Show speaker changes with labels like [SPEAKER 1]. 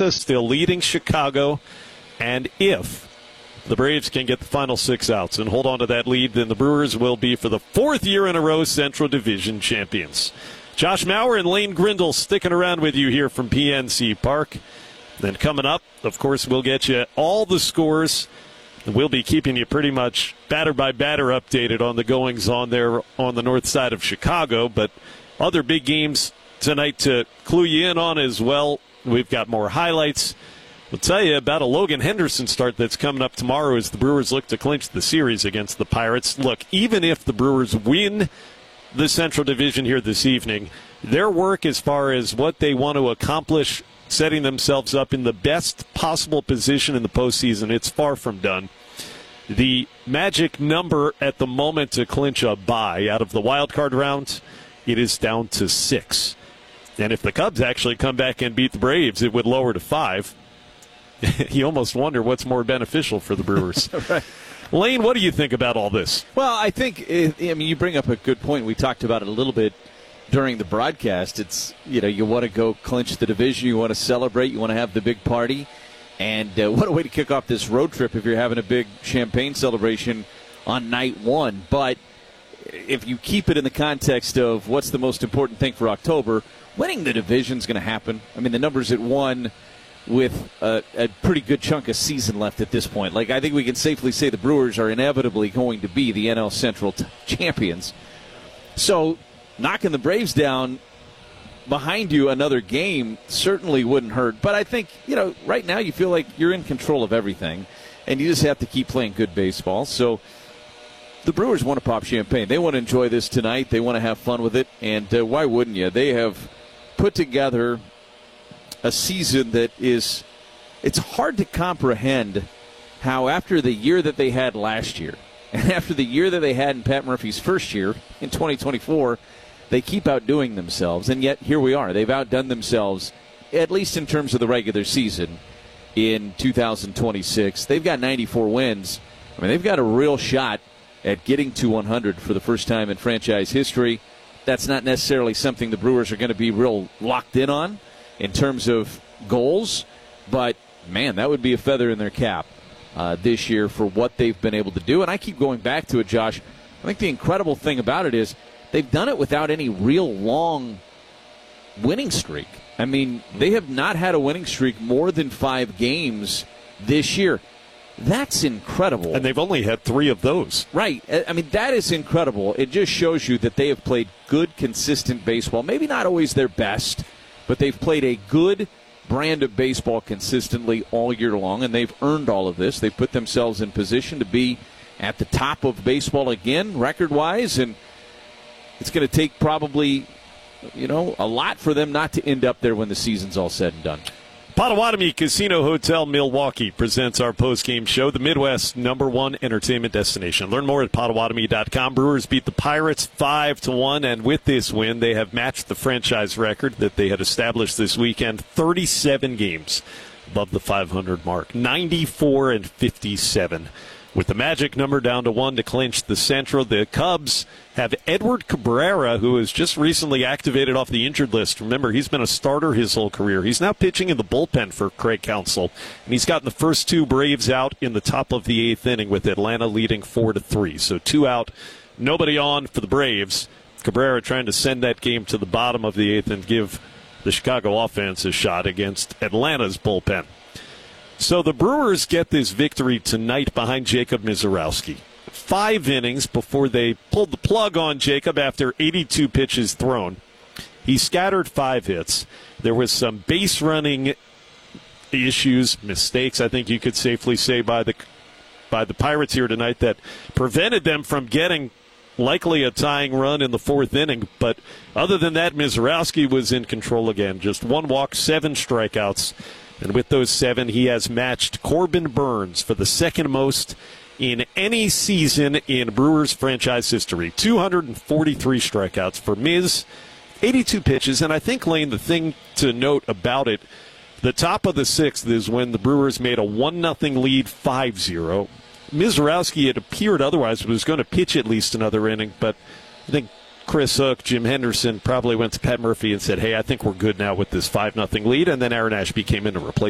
[SPEAKER 1] process, still leading Chicago. And if the Braves can get the final 6 outs and hold on to that lead, then the Brewers will be, for the 4th year in a row, Central Division champions. Josh Mauer and Lane Grindle sticking around with you here from PNC Park. Then coming up, of course, we'll get you all the scores. We'll be keeping you pretty much batter by batter updated on the goings-on there on the north side of Chicago. But other big games tonight to clue you in on as well. We've got more highlights. We'll tell you about a Logan Henderson start that's coming up tomorrow as the Brewers look to clinch the series against the Pirates. Look, even if the Brewers win the Central Division here this evening, their work as far as what they want to accomplish, setting themselves up in the best possible position in the postseason, it's far from done. The magic number at the moment to clinch a bye out of the wild card round, it is down to 6. And if the Cubs actually come back and beat the Braves, it would lower to 5. You almost wonder what's more beneficial for the Brewers.
[SPEAKER 2] Right.
[SPEAKER 1] Lane, what do you think about all this?
[SPEAKER 2] Well, I think, you bring up a good point. We talked about it a little bit during the broadcast. It's, you want to go clinch the division. You want to celebrate. You want to have the big party. And what a way to kick off this road trip if you're having a big champagne celebration on night 1. But if you keep it in the context of what's the most important thing for October, winning the division is going to happen. I mean, the numbers at 1 with a pretty good chunk of season left at this point. Like, I think we can safely say the Brewers are inevitably going to be the NL Central champions. So knocking the Braves down behind you another game certainly wouldn't hurt. But I think, right now you feel like you're in control of everything, and you just have to keep playing good baseball. So the Brewers want to pop champagne. They want to enjoy this tonight. They want to have fun with it. And why wouldn't you? They have put together a season that is, it's hard to comprehend how after the year that they had last year and after the year that they had in Pat Murphy's first year in 2024, they keep outdoing themselves. And yet here we are. They've outdone themselves, at least in terms of the regular season, in 2026. They've got 94 wins. I mean, they've got a real shot at getting to 100 for the first time in franchise history. That's not necessarily something the Brewers are going to be real locked in on in terms of goals, but, man, that would be a feather in their cap this year for what they've been able to do. And I keep going back to it, Josh. I think the incredible thing about it is they've done it without any real long winning streak. I mean, they have not had a winning streak more than 5 games this year. That's incredible.
[SPEAKER 1] And they've only had 3 of those.
[SPEAKER 2] Right. I mean, that is incredible. It just shows you that they have played good, consistent baseball. Maybe not always their best, but they've played a good brand of baseball consistently all year long, and they've earned all of this. They've put themselves in position to be at the top of baseball again, record-wise, and it's going to take probably, a lot for them not to end up there when the season's all said and done.
[SPEAKER 1] Potawatomi Casino Hotel Milwaukee presents our post-game show, the Midwest's #1 entertainment destination. Learn more at Potawatomi.com. Brewers beat the Pirates 5-1, and with this win, they have matched the franchise record that they had established this weekend, 37 games above the 500 mark, 94-57. With the magic number down to 1 to clinch the Central, the Cubs have Edward Cabrera, who was just recently activated off the injured list. Remember, he's been a starter his whole career. He's now pitching in the bullpen for Craig Counsell, and he's gotten the first 2 Braves out in the top of the 8th inning with Atlanta leading 4-3. So 2 out, nobody on for the Braves. Cabrera trying to send that game to the bottom of the 8th and give the Chicago offense a shot against Atlanta's bullpen. So the Brewers get this victory tonight behind Jacob Misiorowski. 5 innings before they pulled the plug on Jacob after 82 pitches thrown. He scattered 5 hits. There was some base running issues, mistakes, I think you could safely say, by the Pirates here tonight that prevented them from getting likely a tying run in the 4th inning. But other than that, Misiorowski was in control again. Just 1 walk, 7 strikeouts. And with those 7, he has matched Corbin Burns for the second most in any season in Brewers franchise history. 243 strikeouts for Miz, 82 pitches. And I think, Lane, the thing to note about it, the top of the 6th is when the Brewers made a 1-0 lead, 5-0. Misiorowski had appeared otherwise was going to pitch at least another inning, but I think Chris Hook, Jim Henderson probably went to Pat Murphy and said, hey, I think we're good now with this 5-0 lead, and then Aaron Ashby came in to replace